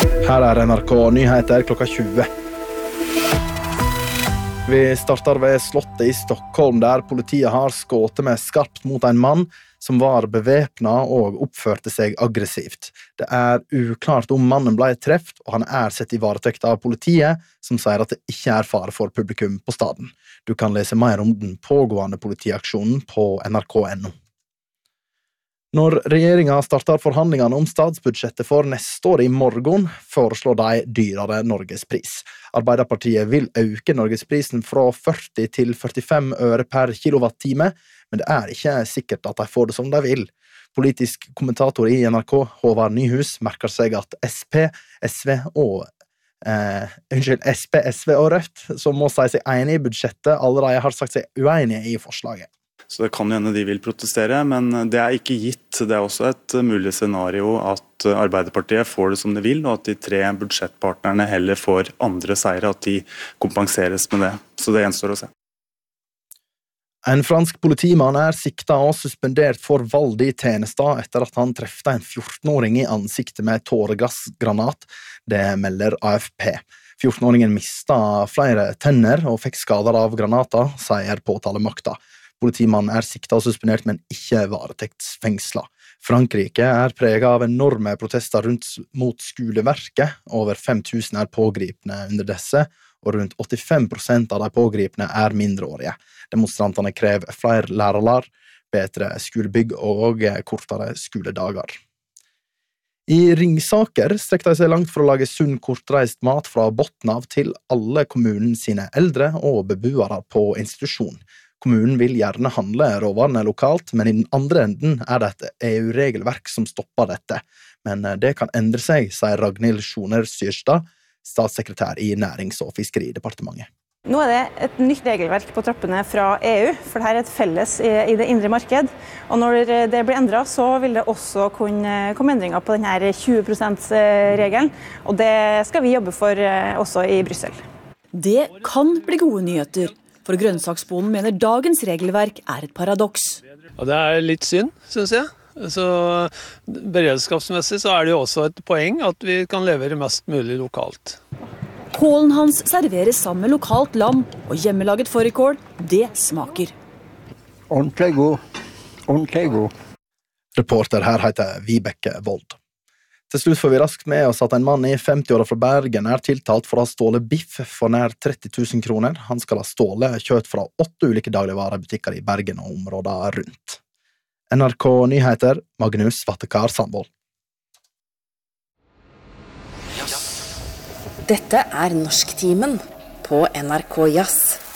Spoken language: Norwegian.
Her NRK Nyheter klokka 20. Vi starter ved slottet i Stockholm, der politiet har skått med skarpt mot en mann som var bevæpnet og oppførte seg aggressivt. Det uklart om mannen ble treft, og han sett i varetekt av politiet, som sier at det ikke fare for publikum på staden. Du kan lese mer om den pågående politiaksjonen på nrk.no. Når regjeringen starter forhandlingene om statsbudsjettet for neste år i morgen, foreslår de dyrere Norgespris. Arbeiderpartiet vil øke Norgesprisen fra 40 til 45 øre per kilowattime, men det ikke sikkert at de får det som de vil. Politisk kommentator i NRK, Håvard Nyhus, merker seg at SP, SV og Rødt, som må si seg enige i budsjettet, allerede har sagt seg uenige i forslaget. Så det kan jo hende de vil protestere, men det ikke gitt. Det også et mulig scenario at Arbeiderpartiet får det som de vil, og at de 3 budsjettpartnerne heller får andre seire, at de kompenseres med det. Så det gjenstår å se. En fransk politimann siktet og suspendert for vold i tjenester etter at han trefte en 14-åring i ansiktet med tåregassgranat. Det melder AFP. 14-åringen mistet flere tenner og fikk skader av granater, sier påtalemakta. Politimannen siktet og suspendert, men ikke varetektsfengslet. Frankrike preget av enorme protester mot skoleverket. Over 5000 pågripne under disse, og rundt 85% av de pågripne mindreårige. Demonstrantene krever flere lærere, bedre skolebygg og kortere skoledager. I Ringsaker strekker de seg langt for å lage sunn kortreist mat fra bunnen av til alle kommunens sine eldre og beboere på institusjon. Kommunen vil gjerne handle råvarene lokalt, men i den andre enden det et EU-regelverk som stopper dette. Men det kan endre seg, sier Ragnhild Sjoner Syrstad, statssekretær i Nærings- og Fiskeridepartementet. Nå det et nytt regelverk på trappene fra EU, for dette et felles i det indre marked. Og når det blir endret, så vil det også kunne komme endringer på denne 20%-regelen. Og det skal vi jobbe for også i Brussel. Det kan bli gode nyheter. For grønnsaksbonden mener dagens regelverk et paradoks. Ja, det litt synd, synes jeg. Så beredskapsmessig så det jo også et poeng at vi kan levere mest mulig lokalt. Kålen hans serveres sammen med lokalt lam, og hjemmelaget fårikål, det smaker. Ordentlig god. Ordentlig god. Reporter her heter Vibeke Vold. Til slutt får vi raskt med oss at en mann i 50-åra fra Bergen tiltalt for å ha stålet biff for nær 30 000 kroner. Han skal ha stålet kjøtt fra 8 ulike dagligvarebutikker i Bergen og området rundt. NRK Nyheter, Magnus Vattekar Sandvold. Dette Norsktimen på NRK Jazz.